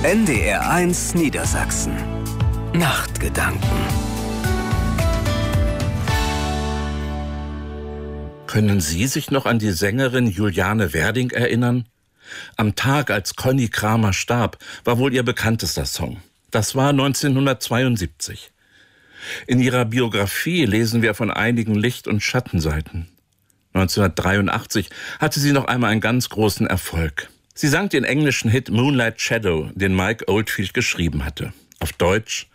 NDR1 Niedersachsen. Nachtgedanken. Können Sie sich noch an die Sängerin Juliane Werding erinnern? Am Tag, als Conny Kramer starb, war wohl ihr bekanntester Song. Das war 1972. In ihrer Biografie lesen wir von einigen Licht- und Schattenseiten. 1983 hatte sie noch einmal einen ganz großen Erfolg. Sie sang den englischen Hit Moonlight Shadow, den Mike Oldfield geschrieben hatte. Auf Deutsch: